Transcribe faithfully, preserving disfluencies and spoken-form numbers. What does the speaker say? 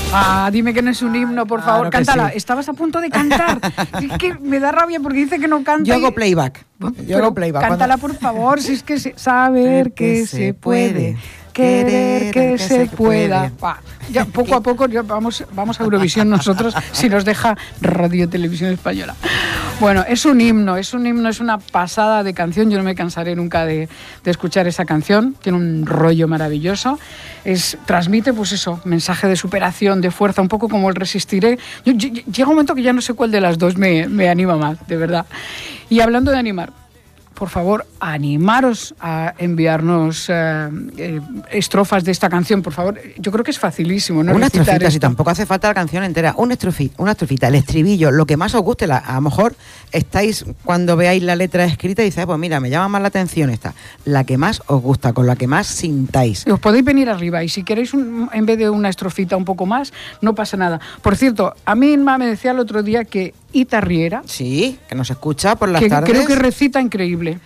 Ah, dime que no es un himno, por Claro favor, que cántala. sí. Estabas a punto de cantar. Es que me da rabia porque dice que no canta. Yo y- hago playback. Yo Pero hago playback. cántala, Cuando- por favor, si es que se- saber que se puede, querer que se pueda. Va, ya poco a poco ya vamos, vamos a Eurovisión nosotros, si nos deja Radio Televisión Española. Bueno, es un himno, es un himno, es una pasada de canción. Yo no me cansaré nunca de, de escuchar esa canción. Tiene un rollo maravilloso. Es, transmite, pues eso, mensaje de superación, de fuerza, un poco como el Resistiré. Yo- yo- llega un momento que ya no sé cuál de las dos me, me anima más, de verdad. Y hablando de animar, por favor, animaros a enviarnos eh, eh, estrofas de esta canción, por favor. Yo creo que es facilísimo, ¿no? Una Recitar estrofita, si esto. tampoco hace falta la canción entera, una estrofita, una estrofita, el estribillo, lo que más os guste. La, a lo mejor estáis, cuando veáis la letra escrita, y dices, pues mira, me llama más la atención esta. La que más os gusta, con la que más sintáis. Os podéis venir arriba y si queréis, un- en vez de una estrofita un poco más, no pasa nada. Por cierto, a mí Inma me decía el otro día que Ita Riera, Sí, que nos escucha por las que tardes. creo que recita increíble.